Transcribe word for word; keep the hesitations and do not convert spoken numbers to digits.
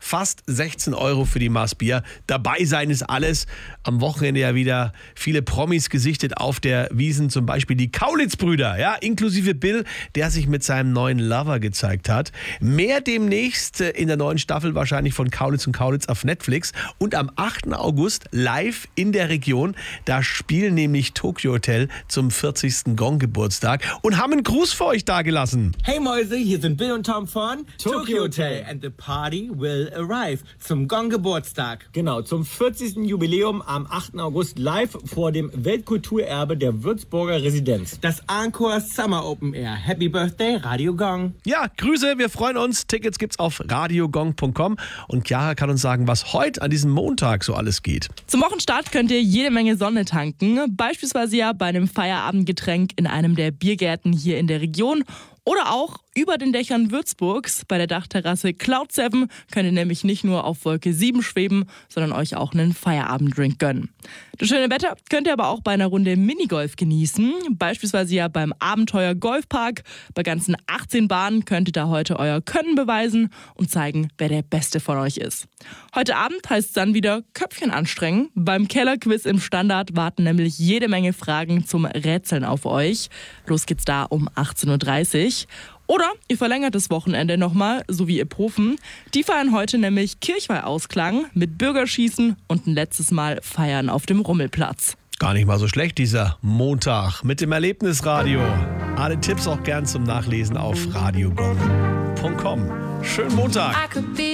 fast sechzehn Euro für die Maß Bier. Dabei sein ist alles. Am Wochenende ja wieder viele Promis gesichtet auf der Wiesn, zum Beispiel die Kaulitz-Brüder, ja, inklusive Bill, der sich mit seinem neuen Lover gezeigt hat. Mehr demnächst in der neuen Staffel wahrscheinlich von Kaulitz und Kaulitz auf Netflix. Und am achten August live in der Region. Da spielen nämlich Tokyo Hotel zum vierzigsten Gong-Geburtstag und haben einen Gruß für euch dagelassen. Hey Mäuse, hier sind Bill und Tom von Tokyo Hotel and the party will arrive zum Gong-Geburtstag. Genau, zum vierzigsten Jubiläum am achten August live vor dem Weltkulturerbe der Würzburger Residenz. Das Encore Summer Open Air. Happy Birthday, Radio Gong. Ja, Grüße, wir freuen uns. Tickets gibt's auf radiogong punkt com und Chiara kann uns sagen, was heute an diesem Montag so alles geht. Zum Wochenstart könnt ihr jede Menge Sonne tanken, beispielsweise ja bei einem Feierabendgetränk in einem der Biergärten hier in der Region. Oder auch über den Dächern Würzburgs bei der Dachterrasse Cloud sieben könnt ihr nämlich nicht nur auf Wolke sieben schweben, sondern euch auch einen Feierabenddrink gönnen. Das schöne Wetter könnt ihr aber auch bei einer Runde Minigolf genießen, beispielsweise ja beim Abenteuer Golfpark. Bei ganzen achtzehn Bahnen könnt ihr da heute euer Können beweisen und zeigen, wer der Beste von euch ist. Heute Abend heißt es dann wieder Köpfchen anstrengen. Beim Kellerquiz im Standard warten nämlich jede Menge Fragen zum Rätseln auf euch. Los geht's da um achtzehn Uhr dreißig. Oder ihr verlängert das Wochenende nochmal, so wie ihr Profen. Die feiern heute nämlich Kirchweihausklang mit Bürgerschießen und ein letztes Mal Feiern auf dem Rummelplatz. Gar nicht mal so schlecht, dieser Montag mit dem Erlebnisradio. Alle Tipps auch gern zum Nachlesen auf radiogong punkt com. Schönen Montag!